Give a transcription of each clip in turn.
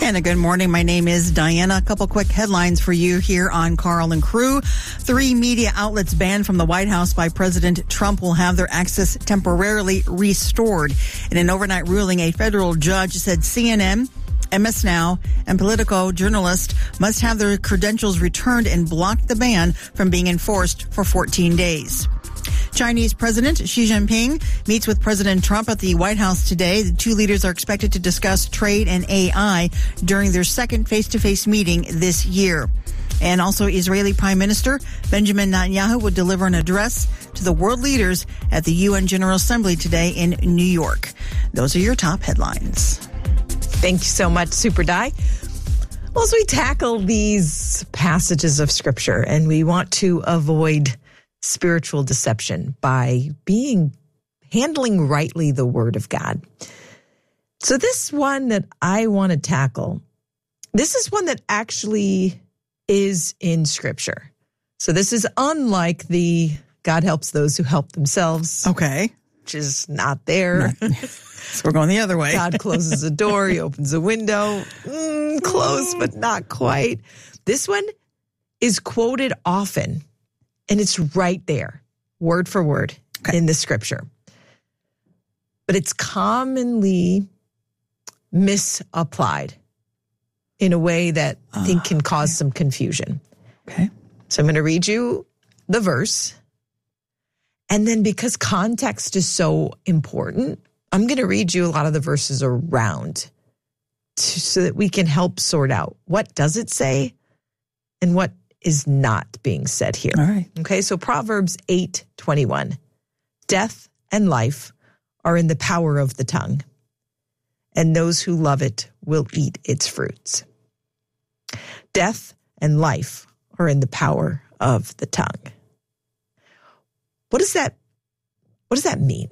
And a good morning. My name is Diana. A couple quick headlines for you here on Carl and Crew. 3 media outlets banned from the White House by President Trump will have their access temporarily restored. In an overnight ruling, a federal judge said CNN, MS Now, and Politico journalists must have their credentials returned and blocked the ban from being enforced for 14 days. Chinese President Xi Jinping meets with President Trump at the White House today. The two leaders are expected to discuss trade and AI during their second face-to-face meeting this year. And also Israeli Prime Minister Benjamin Netanyahu will deliver an address to the world leaders at the UN General Assembly today in New York. Those are your top headlines. Thank you so much, Super Di. Well, as we tackle these passages of Scripture, and we want to avoid spiritual deception by handling rightly the Word of God. So this one that I want to tackle, this is one that actually is in Scripture. So this is unlike the God helps those who help themselves. Okay. Which is not there. So we're going the other way. God closes a door, he opens a window. Close, but not quite. This one is quoted often. And it's right there, word for word, in the Scripture. But it's commonly misapplied in a way that I think can cause some confusion. Okay. So I'm going to read you the verse. And then because context is so important, I'm going to read you a lot of the verses around so that we can help sort out what does it say and what is not being said here. All right. Okay, so Proverbs 8:21. Death and life are in the power of the tongue, and those who love it will eat its fruits. Death and life are in the power of the tongue. What does that mean?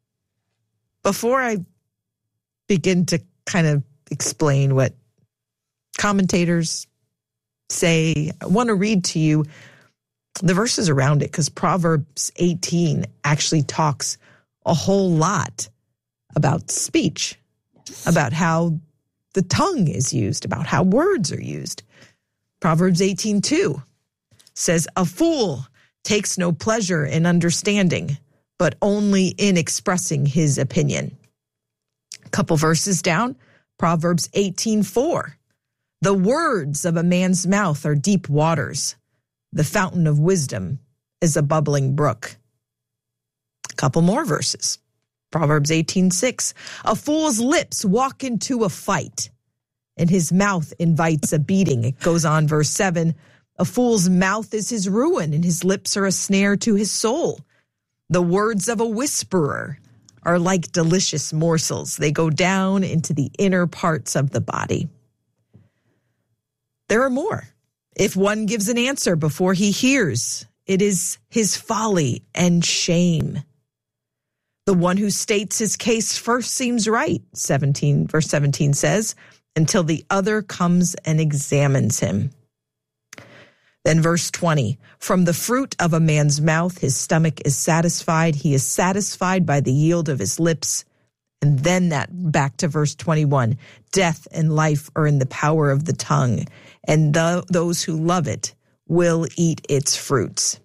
Before I begin to kind of explain what commentators say, I want to read to you the verses around it, because Proverbs 18 actually talks a whole lot about speech, about how the tongue is used, about how words are used. Proverbs 18:2 says, "A fool takes no pleasure in understanding, but only in expressing his opinion." A couple verses down, Proverbs 18:4. "The words of a man's mouth are deep waters. The fountain of wisdom is a bubbling brook." A couple more verses. Proverbs 18:6. "A fool's lips walk into a fight, and his mouth invites a beating." It goes on, verse 7. "A fool's mouth is his ruin, and his lips are a snare to his soul. The words of a whisperer are like delicious morsels. They go down into the inner parts of the body." There are more. "If one gives an answer before he hears, it is his folly and shame. The one who states his case first seems right," verse 17 says, "until the other comes and examines him." Then verse 20, "From the fruit of a man's mouth, his stomach is satisfied. He is satisfied by the yield of his lips." And then back to verse 21, "Death and life are in the power of the tongue, and those who love it will eat its fruits."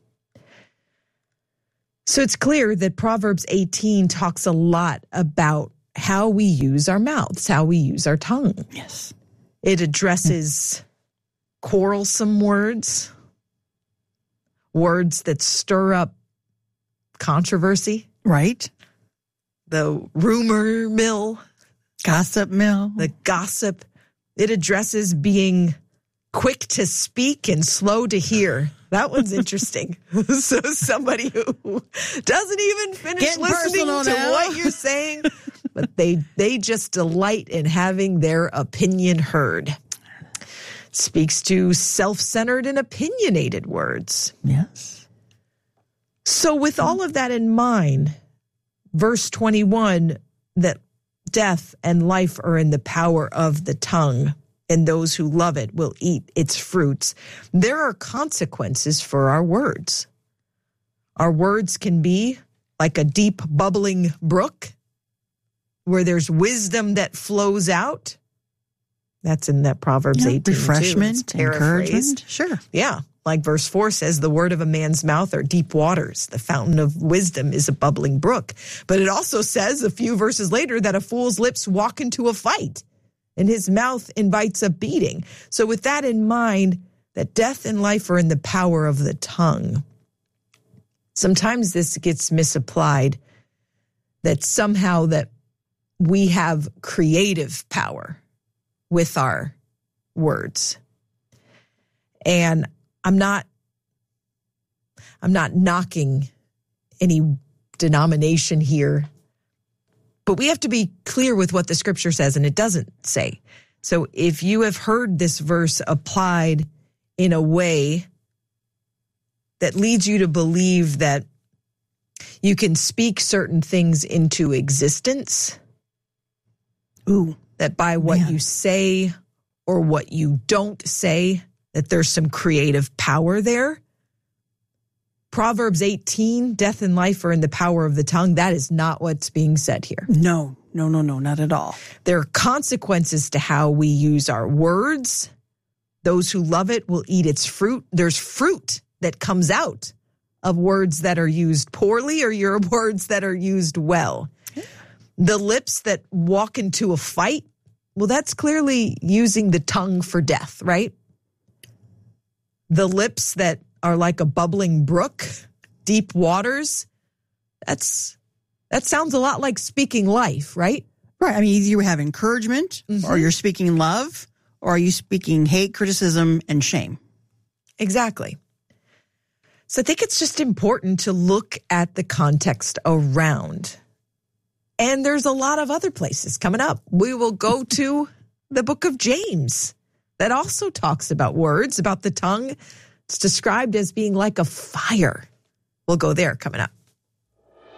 So it's clear that Proverbs 18 talks a lot about how we use our mouths, how we use our tongue. Yes. It addresses quarrelsome words, words that stir up controversy. Right. The rumor mill. Gossip mill. The gossip. It addresses being quick to speak and slow to hear. That one's interesting. So somebody who doesn't even finish listening to what you're saying, but they just delight in having their opinion heard. Speaks to self-centered and opinionated words. Yes. So with all of that in mind, verse 21, that death and life are in the power of the tongue, and those who love it will eat its fruits. There are consequences for our words. Our words can be like a deep bubbling brook where there's wisdom that flows out, That's in that Proverbs 18. Refreshment, encouragement. Sure. Yeah. Like verse 4 says, the word of a man's mouth are deep waters. The fountain of wisdom is a bubbling brook. But it also says a few verses later that a fool's lips walk into a fight and his mouth invites a beating. So with that in mind, that death and life are in the power of the tongue. Sometimes this gets misapplied, that somehow that we have creative power with our words. And I'm not knocking any denomination here, but we have to be clear with what the scripture says, and it doesn't say. So if you have heard this verse applied in a way that leads you to believe that you can speak certain things into existence, that by what you say or what you don't say, that there's some creative power there. Proverbs 18, death and life are in the power of the tongue. That is not what's being said here. No, not at all. There are consequences to how we use our words. Those who love it will eat its fruit. There's fruit that comes out of words that are used poorly or your words that are used well. The lips that walk into a fight, well, that's clearly using the tongue for death, right? The lips that are like a bubbling brook, deep waters, that sounds a lot like speaking life, right? Right. I mean, either you have encouragement or you're speaking love, or are you speaking hate, criticism, and shame? Exactly. So I think it's just important to look at the context around. And there's a lot of other places coming up. We will go to the book of James that also talks about words, about the tongue. It's described as being like a fire. We'll go there coming up.